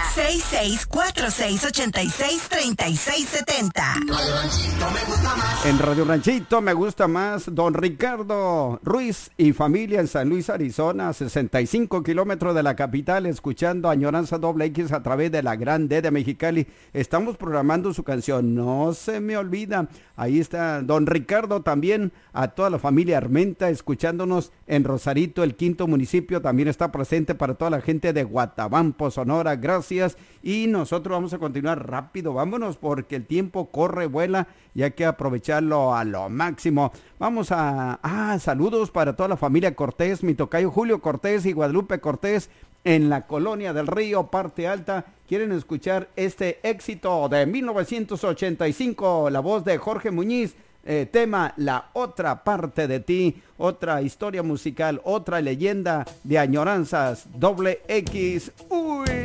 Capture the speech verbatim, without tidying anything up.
seis seis cuatro seis ocho seis tres seis siete cero. En Radio Ranchito me gusta más. Don Ricardo Ruiz y familia en San Luis, Arizona, sesenta y cinco kilómetros de la capital, escuchando Añoranza Doble X a través de la Gran D de Mexicali. Estamos programando su canción, no se me olvida. Ahí está don Ricardo también, a toda la familia Armenta, escuchándonos en Rosarito, el quinto municipio, también está presente para toda la gente de Guatabampo, Sonora, gracias. Y nosotros vamos a continuar rápido, vámonos porque el tiempo corre, vuela y hay que aprovecharlo a lo máximo. Vamos a, ah, saludos para toda la familia Cortés, mi tocayo Julio Cortés y Guadalupe Cortés en la Colonia del Río, Parte Alta. Quieren escuchar este éxito de mil novecientos ochenta y cinco, la voz de Jorge Muñiz, eh, tema La Otra Parte de Ti, otra historia musical, otra leyenda de Añoranzas Doble X. Uy.